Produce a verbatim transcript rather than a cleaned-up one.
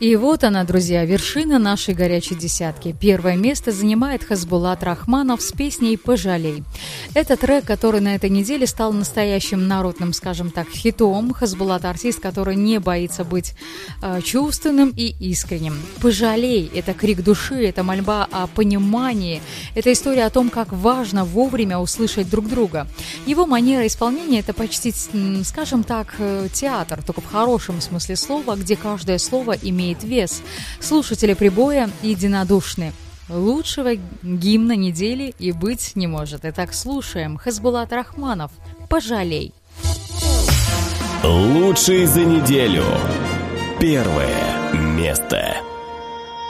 И вот она, друзья, вершина нашей горячей десятки. Первое место занимает Хасбулат Рахманов с песней «Пожалей». Это трек, который на этой неделе стал настоящим народным, скажем так, хитом. Хасбулат — артист, который не боится быть э, чувственным и искренним. «Пожалей» — это крик души, это мольба о понимании, это история о том, как важно вовремя услышать друг друга. Его манера исполнения — это почти, скажем так, театр, только в хорошем смысле слова, где каждое слово имеет вес. Слушатели прибоя единодушны. Лучшего гимна недели и быть не может. Итак, слушаем. Хасбулат Рахманов «Пожалей». Лучший за неделю. Первое место.